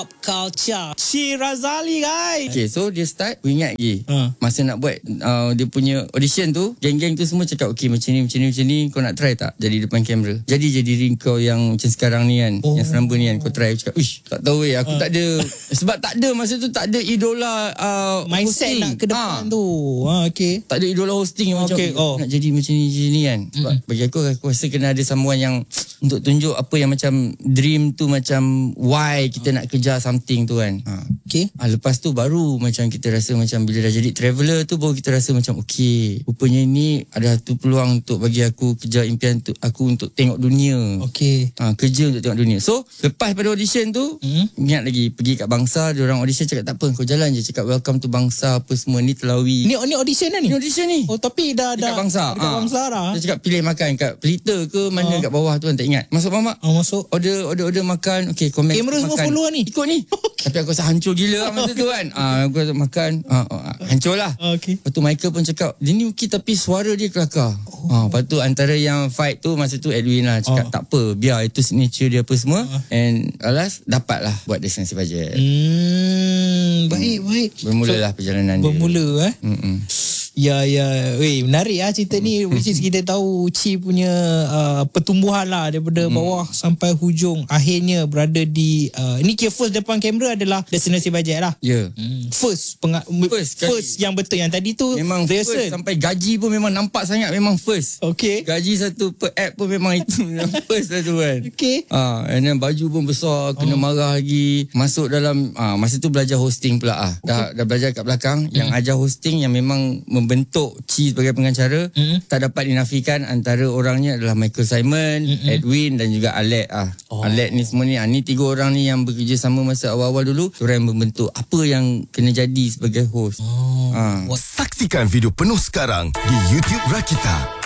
Culture Si Razali guys. Okay, so dia start, aku ingat lagi masa nak buat dia punya audition tu, geng-geng tu semua cakap okay macam ni kau nak try tak jadi depan kamera, jadi ring kau yang macam sekarang ni kan, yang seramba ni kan, kau try. Aku cakap ish, tak tahu aku tak ada sebab tak ada masa tu, tak ada idola mindset hosting nak ke depan tu. Okay, tak ada idola hosting macam nak jadi macam ni kan. Sebab bagi aku rasa kena ada someone yang untuk tunjuk apa yang macam dream tu, macam why kita nak kejar something tu kan. Okay. Lepas tu baru macam kita rasa macam bila dah jadi traveller tu, baru kita rasa macam okay, rupanya ni ada satu peluang untuk bagi aku kejar impian tu, aku untuk tengok dunia. Okay. Kerja untuk tengok dunia. So lepas pada audition tu, ingat lagi pergi kat Bangsa, diorang audition cakap tak apa, kau jalan je, cakap welcome to Bangsa apa semua ni Telawi. Ni audition dah ni? Ni audition ni. Oh tapi dah dekat Bangsa. Dekat Bangsa dah. Dia cakap pilih makan kat Pelita ke mana kat bawah tu kan, tak ingat. Masuk mamak. Masuk. Order makan. Okay, komen. Kamera semua follow ni. Ikut ni. Tapi aku rasa hancur gila masa tu kan. Aku rasa makan. Hancur lah. Okay. Lepas tu Michael pun cakap, dia ni okey tapi suara dia kelakar. Lepas tu antara yang fight tu masa tu Edwin lah cakap tak apa, biar itu signature dia apa semua. And alas dapat lah buat Destinasi Bajet. Baik. Bermulalah perjalanan dia. Bermula Ya. Weh, menarik lah cerita ni. Which is kita tahu Chi punya pertumbuhan lah daripada bawah sampai hujung. Akhirnya berada di ni kira first depan kamera adalah Destinasi Bajet lah. Ya. First yang betul. Yang tadi tu memang first. Sampai gaji pun memang nampak sangat memang first. Okay. Gaji satu per app pun memang itu first lah tu kan. Okay. And then baju pun besar, kena marah lagi. Masuk dalam masa tu belajar hosting pula dah belajar kat belakang. Yang ajar hosting yang memang membentuk Chi sebagai pengacara. Tak dapat dinafikan antara orangnya adalah Michael Simon, Edwin dan juga Alec Alec ni semua ni ni tiga orang ni yang bekerja sama masa awal-awal dulu. Orang yang membentuk apa yang kena jadi sebagai host. Saksikan video penuh sekarang di YouTube Rakita.